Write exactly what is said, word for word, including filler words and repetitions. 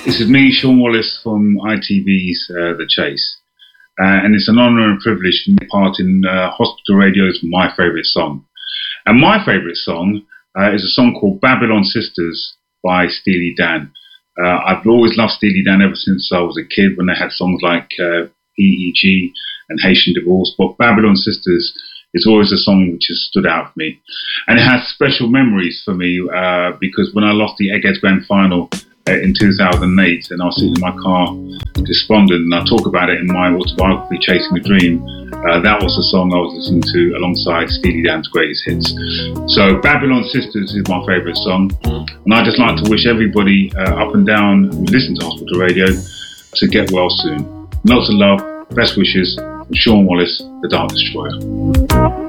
This is me, Sean Wallace, from I T V's uh, The Chase. Uh, and it's an honour and privilege to be part in uh, Hospital Radio's My Favourite Song. And my favourite song uh, is a song called Babylon Sisters by Steely Dan. Uh, I've always loved Steely Dan ever since I was a kid, when they had songs like uh, P E G and Haitian Divorce. But Babylon Sisters is always a song which has stood out for me. And it has special memories for me uh, because when I lost the Eggheads Grand Final in two thousand eight, and I was sitting in my car despondent, and I talk about it in my autobiography Chasing a Dream. Uh, that was the song I was listening to alongside Steely Dan's greatest hits. So Babylon Sisters is my favourite song, and I'd just like to wish everybody uh, up and down who listen to Hospital Radio to get well soon. Lots of love, best wishes from Sean Wallace, the Dark Destroyer.